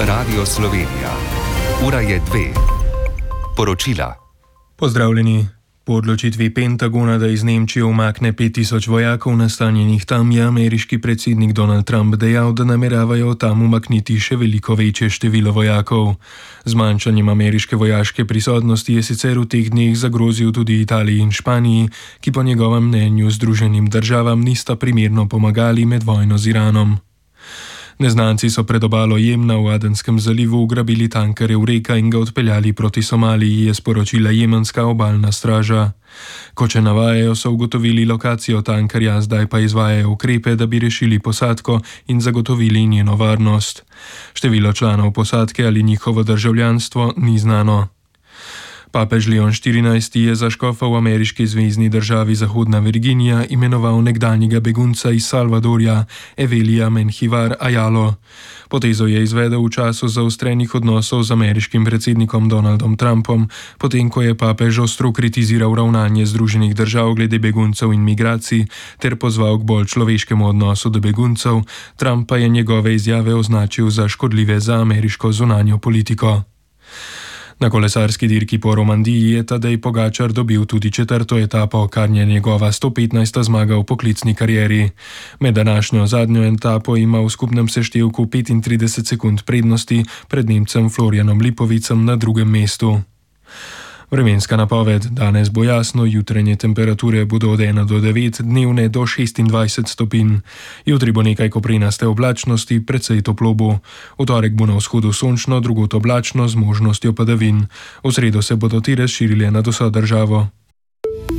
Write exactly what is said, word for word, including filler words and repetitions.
Radio Slovenija. Ura je dve. Poročila. Pozdravljeni. Po odločitvi Pentagona, da iz Nemčije umakne pet tisoč vojakov nastanjenih tam, je ameriški predsednik Donald Trump dejal, da nameravajo tam umakniti še veliko večje število vojakov. Zmanjšanjem ameriške vojaške prisotnosti je sicer v teh dneh zagrozil tudi Italiji in Španiji, ki po njegovem mnenju Združenim državam nista primerno pomagali med vojno z Iranom. Neznanci so pred obalo Jemna v Adenskem zalivu ugrabili tanker Eureka in ga odpeljali proti Somaliji, je sporočila jemenska obalna straža. Kot še navajajo, so ugotovili lokacijo tankerja, zdaj pa izvajajo ukrepe, da bi rešili posadko in zagotovili njeno varnost. Število članov posadke ali njihovo državljanstvo ni znano. Papež Leon štirinajsti je za škofa v ameriški zvezni državi Zahodna Virginija imenoval nekdanjega begunca iz Salvadorja Evelija Menjivar Ayalo. Potezo je izvedel v času zaostrenih odnosov z ameriškim predsednikom Donaldom Trumpom, potem ko je papež ostro kritiziral ravnanje Združenih držav glede beguncev in migracij ter pozval k bolj človeškemu odnosu do beguncev. Trump pa je njegove izjave označil za škodljive za ameriško zunanjo politiko. Na kolesarski dirki po Romandiji je Tadej Pogačar dobil tudi četrto etapo, kar je njegova sto petnajsta zmaga v poklicni karieri. Med današnjo zadnjo etapo ima v skupnem seštevku petintrideset sekund prednosti pred Nemcem Florianom Lipovicem na drugem mestu. Vremenska napoved. Danes bo jasno, jutranje temperature bodo od ena do devet, dnevne do šestindvajset stopinj. Jutri bo nekaj koprenaste oblačnosti, precej toplo bo. V torek bo na vzhodu sončno, drugod oblačno z možnostjo padavin. V sredo se bodo ti razširile nad vso državo.